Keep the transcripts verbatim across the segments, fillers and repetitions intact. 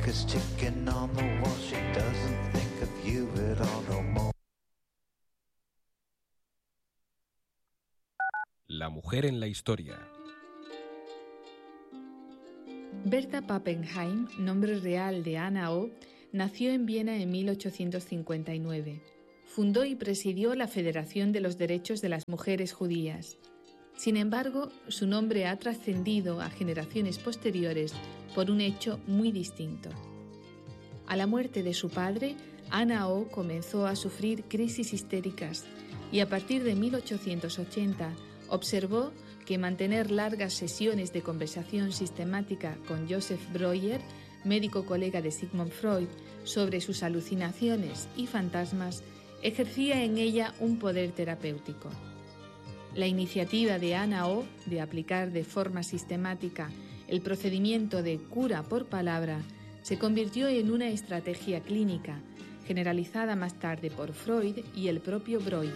quickest chicken on the wall. She doesn't think of you at all no more. La mujer en la historia. Berta Pappenheim, nombre real de Anna O, nació en Viena en mil ochocientos cincuenta y nueve. Fundó y presidió la Federación de los Derechos de las Mujeres Judías. Sin embargo, su nombre ha trascendido a generaciones posteriores por un hecho muy distinto. A la muerte de su padre, Anna O comenzó a sufrir crisis histéricas y a partir de mil ochocientos ochenta observó que mantener largas sesiones de conversación sistemática con Joseph Breuer, médico colega de Sigmund Freud, sobre sus alucinaciones y fantasmas, ejercía en ella un poder terapéutico. La iniciativa de Anna O de aplicar de forma sistemática el procedimiento de cura por palabra se convirtió en una estrategia clínica, generalizada más tarde por Freud y el propio Breuer.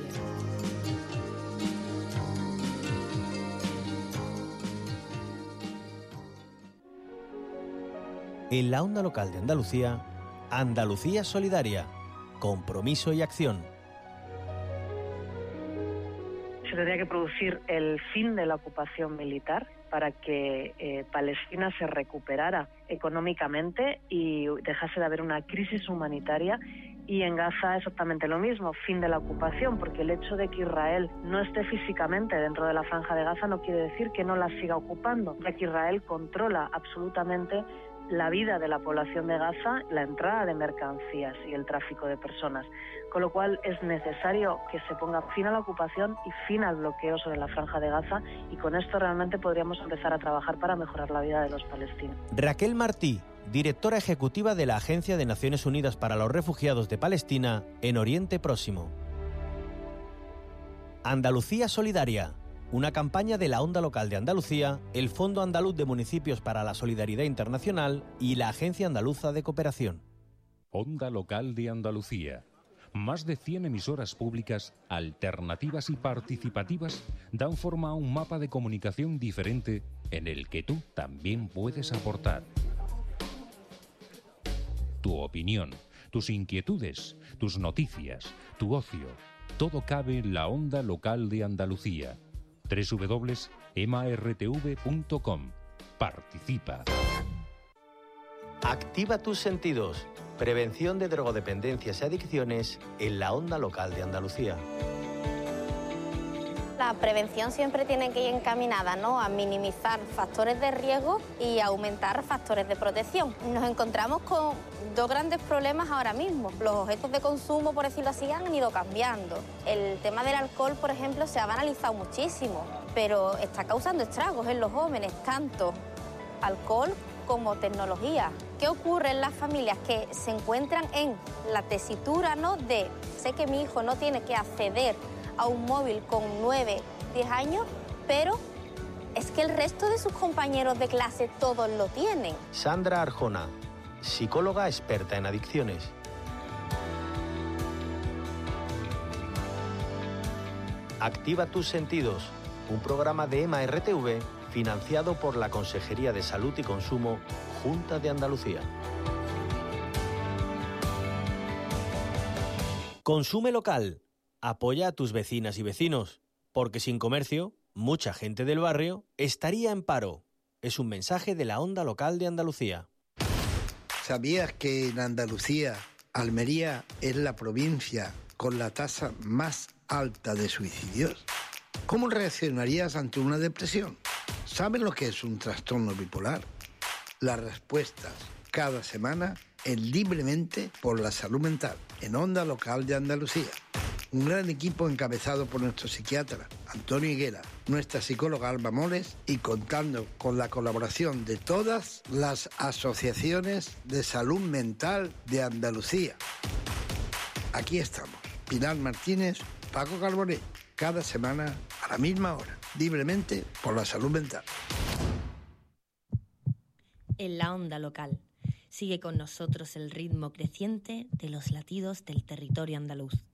En la onda local de Andalucía, Andalucía Solidaria, compromiso y acción. Se tendría que producir el fin de la ocupación militar para que eh, Palestina se recuperara económicamente y dejase de haber una crisis humanitaria. Y en Gaza exactamente lo mismo, fin de la ocupación, porque el hecho de que Israel no esté físicamente dentro de la franja de Gaza no quiere decir que no la siga ocupando, ya que Israel controla absolutamente la vida de la población de Gaza, la entrada de mercancías y el tráfico de personas, con lo cual es necesario que se ponga fin a la ocupación y fin al bloqueo sobre la franja de Gaza, y con esto realmente podríamos empezar a trabajar para mejorar la vida de los palestinos. Raquel Martí, directora ejecutiva de la Agencia de Naciones Unidas para los Refugiados de Palestina en Oriente Próximo. Andalucía Solidaria, una campaña de la Onda Local de Andalucía, el Fondo Andaluz de Municipios para la Solidaridad Internacional y la Agencia Andaluza de Cooperación. Onda Local de Andalucía. Más de cien emisoras públicas, alternativas y participativas dan forma a un mapa de comunicación diferente en el que tú también puedes aportar. Tu opinión, tus inquietudes, tus noticias, tu ocio, todo cabe en la Onda Local de Andalucía. doble u doble u doble u punto ema erre te ve punto com. Participa. Activa tus sentidos. Prevención de drogodependencias y adicciones en la Onda Local de Andalucía. La prevención siempre tiene que ir encaminada, ¿no?, a minimizar factores de riesgo y aumentar factores de protección. Nos encontramos con dos grandes problemas ahora mismo. Los objetos de consumo, por decirlo así, han ido cambiando. El tema del alcohol, por ejemplo, se ha banalizado muchísimo, pero está causando estragos en los jóvenes, tanto alcohol como tecnología. ¿Qué ocurre en las familias que se encuentran en la tesitura, ¿no?, de sé que mi hijo no tiene que acceder a un móvil con nueve, diez años, pero es que el resto de sus compañeros de clase todos lo tienen? Sandra Arjona, psicóloga experta en adicciones. Activa tus sentidos, un programa de ema erre te ve financiado por la Consejería de Salud y Consumo, Junta de Andalucía. Consume local. Apoya a tus vecinas y vecinos, porque sin comercio, mucha gente del barrio estaría en paro. Es un mensaje de la Onda Local de Andalucía. ¿Sabías que en Andalucía, Almería es la provincia con la tasa más alta de suicidios? ¿Cómo reaccionarías ante una depresión? ¿Sabes lo que es un trastorno bipolar? Las respuestas cada semana en Libremente por la Salud Mental, en Onda Local de Andalucía. Un gran equipo encabezado por nuestro psiquiatra Antonio Higuera, nuestra psicóloga Alba Moles, y contando con la colaboración de todas las asociaciones de salud mental de Andalucía. Aquí estamos, Pilar Martínez, Paco Carbonell, cada semana a la misma hora, Libremente por la Salud Mental. En la Onda Local. Sigue con nosotros el ritmo creciente de los latidos del territorio andaluz.